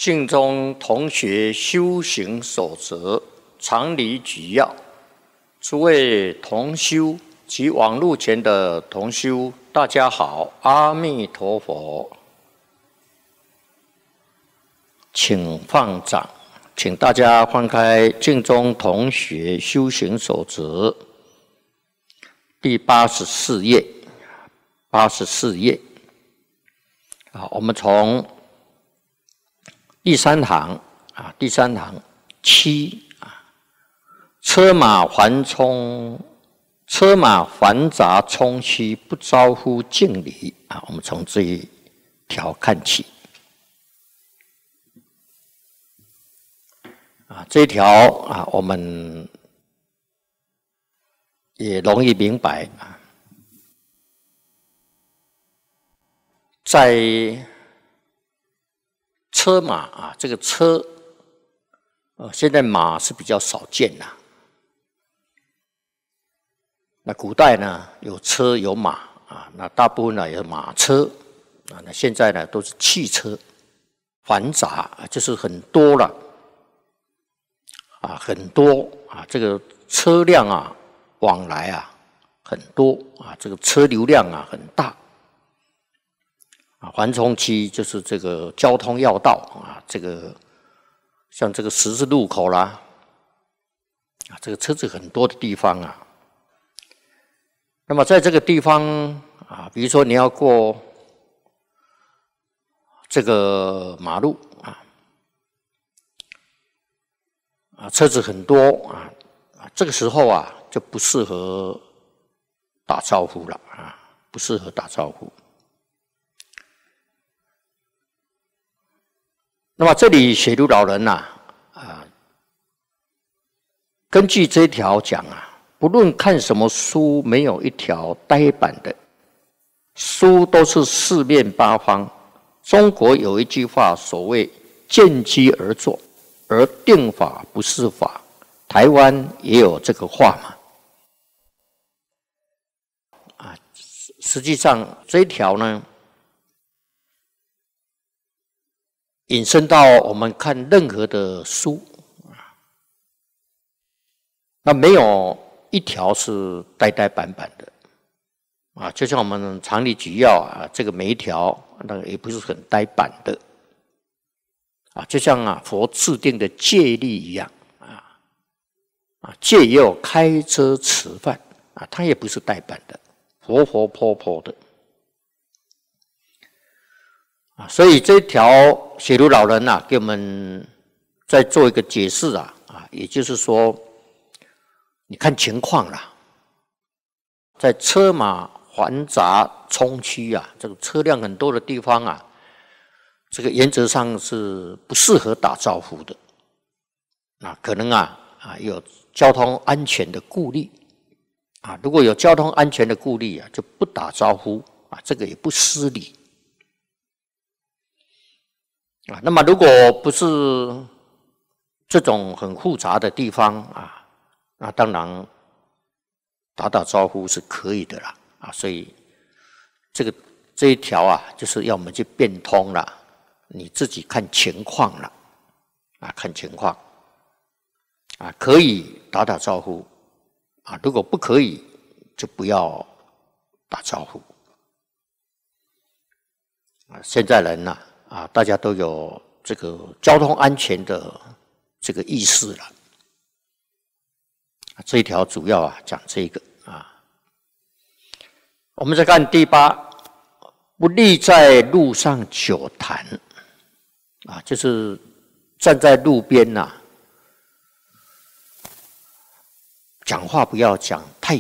敬宗同学修行守则常理举要，诸位同修及网络前的同修，大家好，阿弥陀佛。请放掌，请大家翻开敬宗同学修行守则第84页，84页。好，我们从第三行7车马繁杂冲虚，不招呼敬礼啊。我们从这一条看起啊，这一条啊，我们也容易明白啊。在车马啊，这个车，现在马是比较少见啦。那古代呢，有车有马啊，那大部分呢有马车啊，那现在呢都是汽车，繁杂就是很多了啊，很多啊，这个车辆啊往来啊很多啊，这个车流量啊很大。缓冲期就是这个交通要道啊，这个像这个十字路口啦，啊，这个车子很多的地方啊。那么在这个地方啊，比如说你要过这个马路啊，车子很多啊，这个时候啊就不适合打招呼了啊，不适合打招呼。那么这里写如老人根据这一条讲啊，不论看什么书，没有一条呆板的，书都是四面八方。中国有一句话，所谓见机而作，而定法不是法。台湾也有这个话嘛。实际上这一条呢，引申到我们看任何的书那没有一条是呆呆板板的啊，就像我们常理举要啊，这个每一条那个也不是很呆板的啊，就像佛制定的戒律一样戒也有开遮持犯啊，它也不是呆板的，活活泼泼的。所以这条写如老人给我们再做一个解释也就是说，你看情况啦，在车马繁杂冲虚这个车辆很多的地方这个原则上是不适合打招呼的。可能有交通安全的顾虑如果有交通安全的顾虑就不打招呼这个也不失礼。那么如果不是这种很复杂的地方那当然打打招呼是可以的啦所以这一条就是要我们去变通了，你自己看情况了看情况可以打打招呼如果不可以就不要打招呼现在人大家都有这个交通安全的这个意识了。这一条主要讲这个我们再看第8，不立在路上久谈就是站在路边讲话不要讲太